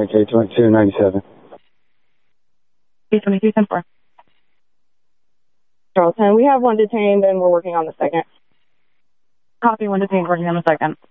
Okay, 2297. 2210-4. Charlton, we have one detained and we're working on the second. Copy, one detained, working on the second.